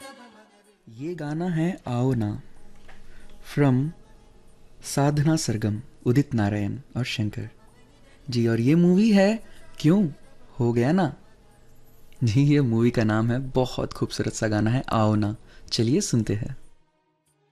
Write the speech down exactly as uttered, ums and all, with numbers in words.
ये गाना है आओ ना, फ्रॉम साधना सरगम, उदित नारायण और शंकर जी। और ये मूवी है क्यों हो गया ना जी। ये मूवी का नाम है, बहुत खूबसूरत सा गाना है आओ ना। चलिए सुनते हैं।